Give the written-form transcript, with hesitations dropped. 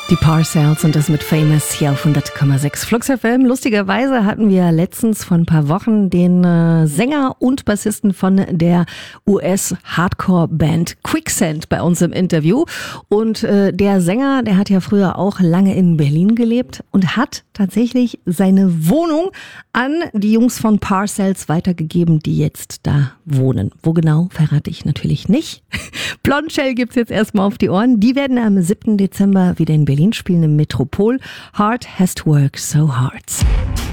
Die Parcells und das mit Famous hier auf 100,6 Flux FM. Lustigerweise hatten wir letztens vor ein paar Wochen den Sänger und Bassisten von der US-Hardcore-Band Quicksand bei uns im Interview. Und der Sänger, der hat ja früher auch lange in Berlin gelebt und hat tatsächlich seine Wohnung an die Jungs von Parcells weitergegeben, die jetzt da wohnen. Wo genau, verrate ich natürlich nicht. Blondshell gibt's jetzt erstmal auf die Ohren. Die werden am 7. Dezember wieder in Berlin spielen im Metropol. Hard has to work so hard.